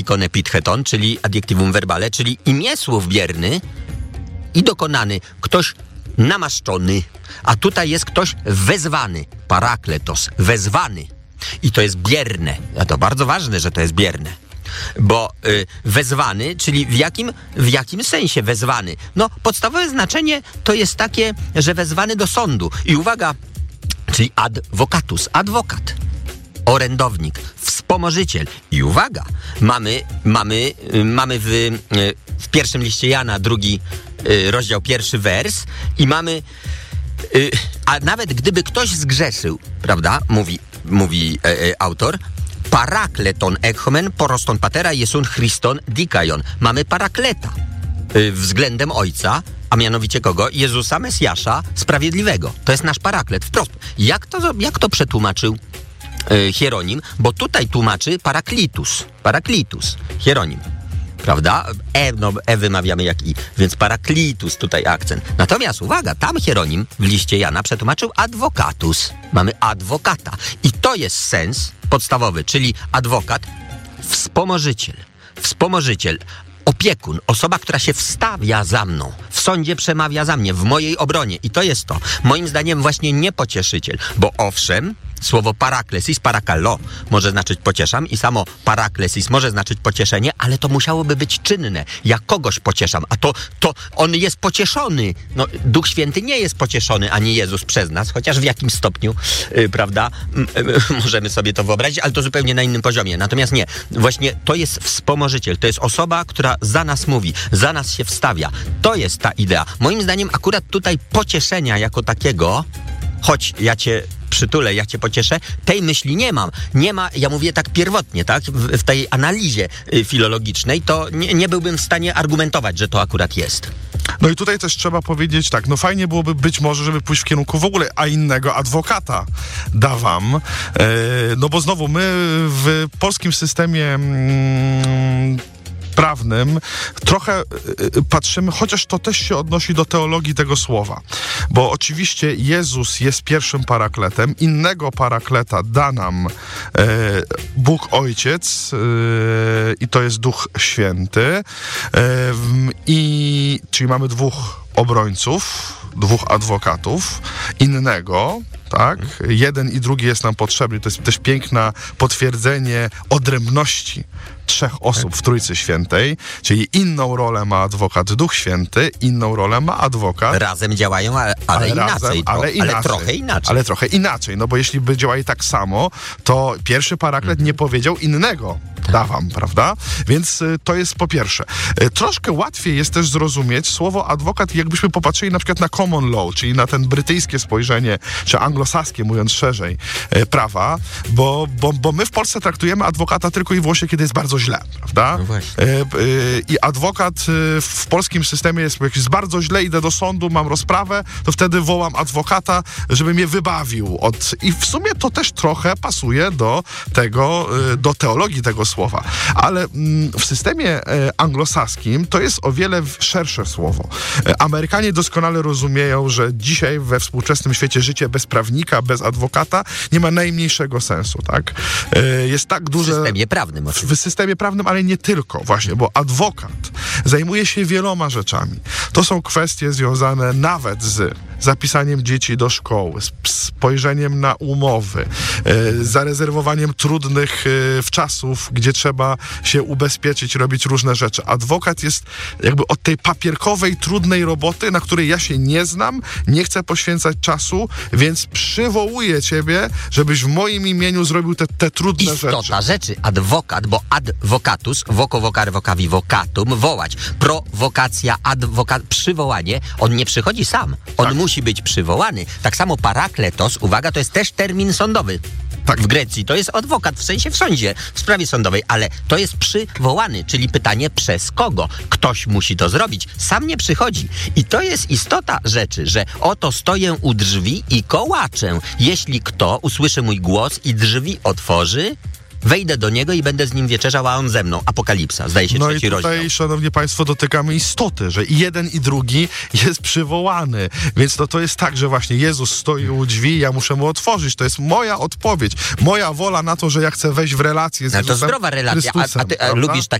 konepitheton, czyli adjectivum verbale, czyli imię słów bierny i dokonany. Ktoś namaszczony, a tutaj jest ktoś wezwany. Parakletos, wezwany. I to jest bierne. A to bardzo ważne, że to jest bierne. Bo wezwany, czyli w jakim sensie wezwany? No, podstawowe znaczenie to jest takie, że wezwany do sądu. I uwaga, czyli advocatus, adwokat, orędownik, wspomożyciel. I uwaga, mamy w pierwszym liście Jana, 2 rozdział, 1 wers i mamy, a nawet gdyby ktoś zgrzeszył, prawda, mówi autor, parakleton ekhomen poroston patera jesun Christon dikajon. Mamy parakleta względem Ojca, a mianowicie kogo? Jezusa Mesjasza Sprawiedliwego. To jest nasz paraklet. Wprost. Jak to przetłumaczył Hieronim? Bo tutaj tłumaczy paraklitus, Hieronim. Prawda? Wymawiamy jak i, więc paraklitus, tutaj akcent. Natomiast uwaga, tam Hieronim w liście Jana przetłumaczył advocatus. Mamy adwokata. I to jest sens podstawowy, czyli adwokat, wspomożyciel, opiekun, osoba, która się wstawia za mną, w sądzie przemawia za mnie, w mojej obronie. I to jest to. Moim zdaniem właśnie nie pocieszyciel, bo owszem, słowo paraklesis, parakallo może znaczyć pocieszam i samo paraklesis może znaczyć pocieszenie, ale to musiałoby być czynne. Ja kogoś pocieszam, a to on jest pocieszony. No, Duch Święty nie jest pocieszony, ani Jezus przez nas, chociaż w jakim stopniu, prawda, możemy sobie to wyobrazić, ale to zupełnie na innym poziomie. Natomiast nie, właśnie to jest wspomożyciel, to jest osoba, która za nas mówi, za nas się wstawia. To jest ta idea. Moim zdaniem akurat tutaj pocieszenia jako takiego, choć ja cię przytulę, ja cię pocieszę, tej myśli nie mam. Nie ma, ja mówię tak pierwotnie, tak? W tej analizie filologicznej, to nie byłbym w stanie argumentować, że to akurat jest. No i tutaj też trzeba powiedzieć tak, no fajnie byłoby być może, żeby pójść w kierunku w ogóle, a innego adwokata da wam, no bo znowu my w polskim systemie prawnym trochę patrzymy, chociaż to też się odnosi do teologii tego słowa. Bo oczywiście Jezus jest pierwszym parakletem, innego parakleta da nam Bóg Ojciec i to jest Duch Święty. Czyli mamy 2 obrońców, 2 adwokatów, innego, tak? Jeden i drugi jest nam potrzebny. To jest też piękne potwierdzenie odrębności 3 osób w Trójcy Świętej, czyli inną rolę ma adwokat Duch Święty, inną rolę ma adwokat. Razem działają, ale inaczej. Ale trochę inaczej. Ale trochę inaczej, no bo jeśli by działali tak samo, to pierwszy paraklet nie powiedział innego. Dawam, prawda? Więc to jest po pierwsze. Troszkę łatwiej jest też zrozumieć słowo adwokat, jakbyśmy popatrzyli na przykład na common law, czyli na ten brytyjskie spojrzenie, czy anglosaskie, mówiąc szerzej, prawa, bo my w Polsce traktujemy adwokata tylko i wyłącznie, kiedy jest bardzo źle, prawda? No właśnie. I adwokat w polskim systemie jest, jak jest bardzo źle, idę do sądu, mam rozprawę, to wtedy wołam adwokata, żeby mnie wybawił. I w sumie to też trochę pasuje do teologii tego słowa. Ale w systemie anglosaskim to jest o wiele szersze słowo. Amerykanie doskonale rozumieją, że dzisiaj we współczesnym świecie życie bez prawnika, bez adwokata nie ma najmniejszego sensu, tak? Jest tak duże... W systemie prawnym oczywiście. W systemie prawnym, ale nie tylko właśnie, bo adwokat zajmuje się wieloma rzeczami. To są kwestie związane nawet z zapisaniem dzieci do szkoły, z spojrzeniem na umowy, zarezerwowaniem trudnych wczasów, gdzie trzeba się ubezpieczyć, robić różne rzeczy. Adwokat jest jakby od tej papierkowej, trudnej roboty, na której ja się nie znam, nie chcę poświęcać czasu, więc przywołuję ciebie, żebyś w moim imieniu zrobił te trudne rzeczy. Istota rzeczy. Adwokat, bo advocatus, voco vocare vocavi vocatum, wołać. Prowokacja, adwokat, przywołanie. On nie przychodzi sam. On musi być przywołany. Tak samo parakletos, uwaga, to jest też termin sądowy. Tak. W Grecji to jest adwokat, w sensie w sądzie, w sprawie sądowej, ale to jest przywołany, czyli pytanie przez kogo? Ktoś musi to zrobić, sam nie przychodzi. I to jest istota rzeczy, że oto stoję u drzwi i kołaczę. Jeśli kto usłyszy mój głos i drzwi otworzy, Wejdę do Niego i będę z Nim wieczerzał, a On ze mną. Apokalipsa, zdaje się, No i trzeci tutaj, rozdział. szanowni państwo, dotykamy istoty, że i jeden i drugi jest przywołany. Więc to jest tak, że właśnie Jezus stoi u drzwi, ja muszę mu otworzyć. To jest moja odpowiedź, moja wola na to, że ja chcę wejść w relację z No Jezusem to zdrowa relacja. Chrystusem, A ty prawda? lubisz